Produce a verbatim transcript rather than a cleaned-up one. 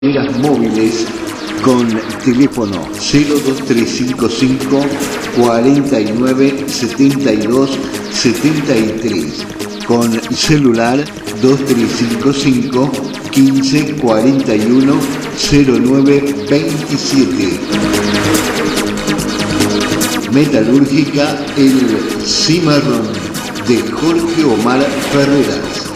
Ligas móviles con teléfono cero dos tres cinco cinco cuarenta y nueve setenta y dos setenta y tres, con celular dos tres cinco cinco quince cuarenta y uno cero nueve veintisiete. Metalúrgica El Cimarrón de Jorge Omar Ferreras.